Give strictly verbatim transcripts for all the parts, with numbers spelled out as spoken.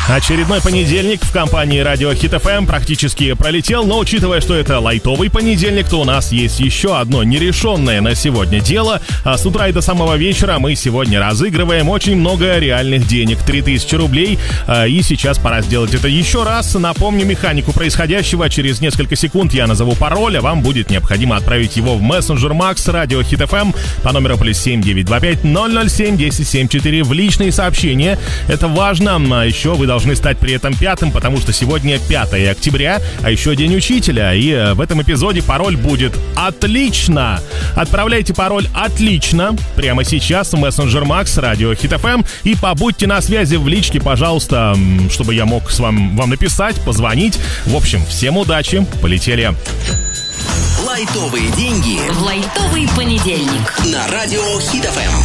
Очередной понедельник в компании Радио Хит эф эм практически пролетел, но учитывая, что это лайтовый понедельник, то у нас есть еще одно нерешенное на сегодня дело. А с утра и до самого вечера мы сегодня разыгрываем очень много реальных денег, три тысячи рублей. А, и сейчас пора сделать это еще раз. Напомню механику происходящего. Через несколько секунд я назову пароль, а вам будет необходимо отправить его в мессенджер Макс Радио Хит эф эм по номеру плюс семь девять два пять ноль ноль семь десять семьдесят четыре в личные сообщения. Это важно. А еще вы должны стать при этом пятым, потому что сегодня пятое октября, а еще День Учителя. И э, в этом эпизоде пароль будет «Отлично». Отправляйте пароль «Отлично» прямо сейчас в мессенджер Макс Радио Хит эф эм и побудьте на связи в личке, пожалуйста, чтобы я мог с вами вам написать, позвонить. В общем, всем удачи, полетели. Лайтовые деньги в лайтовый понедельник на Радио Хит эф эм.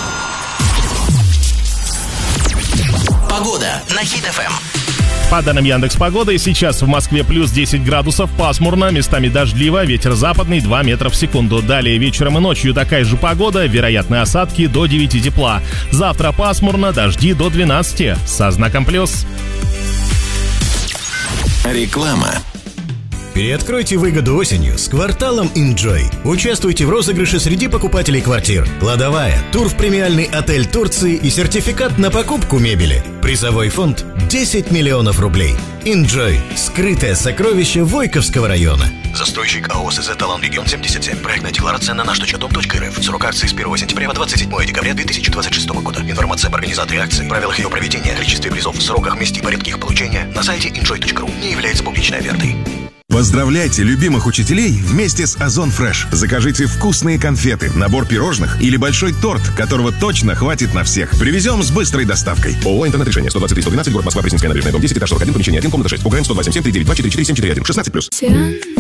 Погода на Хит эф эм. По данным Яндекс.Погоды, сейчас в Москве плюс десять градусов, пасмурно, местами дождливо, ветер западный два метра в секунду. Далее вечером и ночью такая же погода, вероятны осадки до девяти тепла. Завтра пасмурно, дожди до двенадцати, со знаком плюс. Реклама. Переоткройте выгоду осенью с кварталом Enjoy. Участвуйте в розыгрыше среди покупателей квартир. Кладовая, тур в премиальный отель Турции и сертификат на покупку мебели. Призовой фонд десять миллионов рублей. Enjoy. Скрытое сокровище Войковского района. Застройщик АО СЗ «Талан Регион семьдесят семь». Проектная декларация на наш точка дом точка эр эф. Срок акции с первого сентября по двадцать седьмого декабря две тысячи двадцать шестого года. Информация об организаторе акции, правилах ее проведения, количестве призов, сроках, месте и порядке их получения на сайте enjoy точка ру. Не является публичной офертой. Поздравляйте любимых учителей вместе с Озон Фреш. Закажите вкусные конфеты, набор пирожных или большой торт, которого точно хватит на всех. Привезем с быстрой доставкой. ООО «Интернет-решение». сто двадцать три сто двенадцать, город Москва, Пресненская набережная, дом десять, этаж сорок один, помещение один, комната шесть. УГРН сто два семь семь три девять два четыре четыре семь четыре один. шестнадцать плюс.